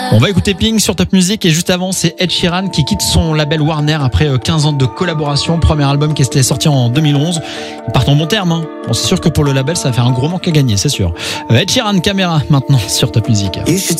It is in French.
On va écouter Pink sur Top Music et juste avant c'est Ed Sheeran qui quitte son label Warner après 15 ans de collaboration. Premier album qui était sorti en 2011. Ils partent en bon terme. Hein. Bon, c'est sûr que pour le label ça va faire un gros manque à gagner, c'est sûr. Ed Sheeran, Caméra maintenant sur Top Music.